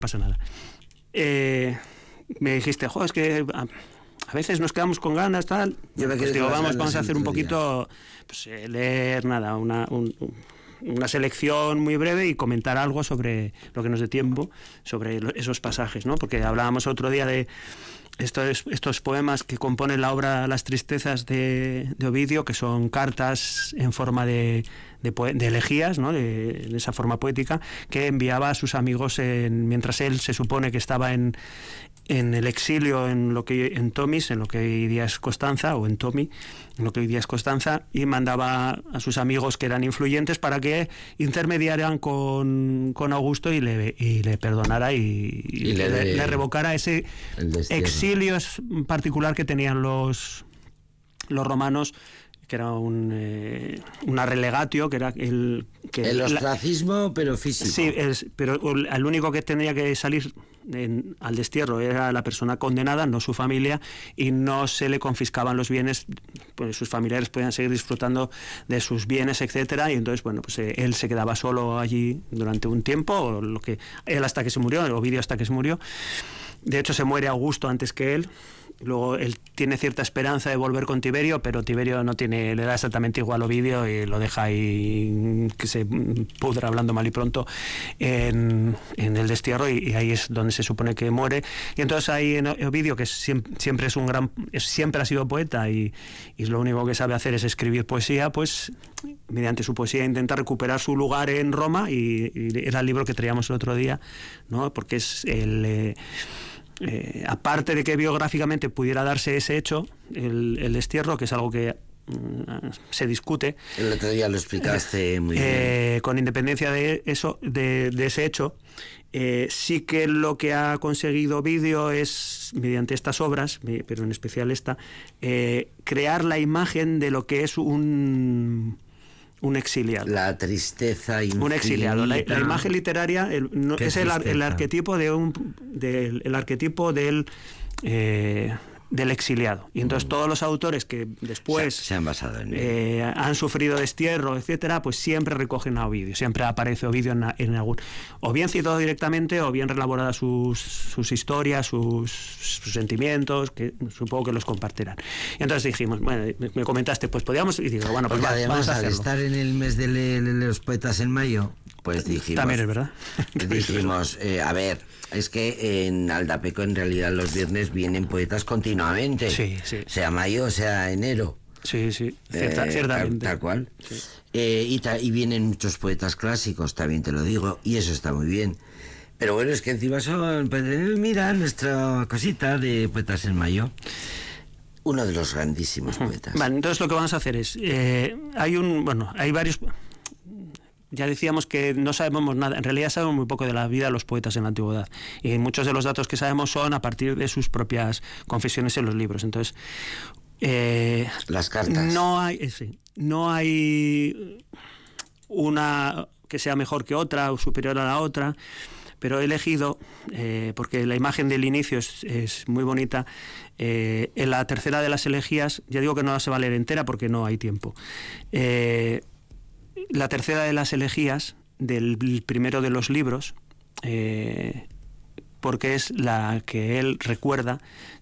pasa nada. Me dijiste, es que a veces nos quedamos con ganas, tal. Pues digo, vamos a hacer un poquito, pues, leer nada, una selección muy breve y comentar algo sobre lo que nos dé tiempo, sobre esos pasajes, ¿no? Porque hablábamos otro día de estos poemas que componen la obra Las Tristezas de Ovidio, que son cartas en forma de elegías, ¿no? de esa forma poética, que enviaba a sus amigos mientras él se supone que estaba en el exilio en Tomis, en lo que hoy día es Constanza, o en Tomi, en lo que hoy día es Constanza, y mandaba a sus amigos que eran influyentes para que intermediaran con Augusto y le perdonara y le revocara ese exilio particular que tenían los romanos, que era una relegatio, que era el ostracismo, pero físico. Sí, pero el único que tendría que salir al destierro era la persona condenada, no su familia, y no se le confiscaban los bienes, pues sus familiares podían seguir disfrutando de sus bienes, etcétera, y entonces, bueno, pues él se quedaba solo allí durante un tiempo, él hasta que se murió, Ovidio hasta que se murió. De hecho, se muere Augusto antes que él. Luego él tiene cierta esperanza de volver con Tiberio, pero Tiberio le da exactamente igual a Ovidio y lo deja ahí que se pudra, hablando mal y pronto, en el destierro, y ahí es donde se supone que muere. Y entonces ahí en Ovidio, que siempre ha sido poeta y lo único que sabe hacer es escribir poesía, pues mediante su poesía intenta recuperar su lugar en Roma, y era el libro que traíamos el otro día, ¿no? Porque es aparte de que biográficamente pudiera darse ese hecho, el destierro, que es algo que se discute. El otro día lo explicaste muy bien. Con independencia de eso, de ese hecho, sí que lo que ha conseguido Ovidio es, mediante estas obras, pero en especial esta, crear la imagen de lo que es un exiliado. La tristeza infinita. Un exiliado. La imagen literaria es el arquetipo el arquetipo del exiliado. Y entonces todos los autores que después se han basado en él, han sufrido destierro, etcétera, pues siempre recogen a Ovidio, siempre aparece Ovidio en algún, o bien citado directamente, o bien relaboradas sus historias, sus sentimientos, que supongo que los compartirán. Y entonces dijimos, bueno, me comentaste, pues podíamos, y digo, bueno, pues además, vamos a hacerlo. Al estar en el mes de los poetas en mayo, pues dijimos... También es verdad. Dijimos, a ver, es que en Aldapeco en realidad los viernes vienen poetas continuamente. Sí. Sea mayo, sea enero. Sí, ciertamente. Tal cual. Sí. Y vienen muchos poetas clásicos, también te lo digo, y eso está muy bien. Pero bueno, es que encima son, pues, mira, nuestra cosita de poetas en mayo. Uno de los grandísimos poetas. Vale, entonces lo que vamos a hacer es, hay varios... Ya decíamos que no sabemos nada, en realidad sabemos muy poco de la vida de los poetas en la antigüedad, y muchos de los datos que sabemos son a partir de sus propias confesiones en los libros. Entonces, las cartas. No hay una que sea mejor que otra o superior a la otra, pero he elegido, porque la imagen del inicio es muy bonita, en la tercera de las elegías, ya digo que no se va a leer entera porque no hay tiempo. La tercera de las elegías del primero de los libros, porque es la que él recuerda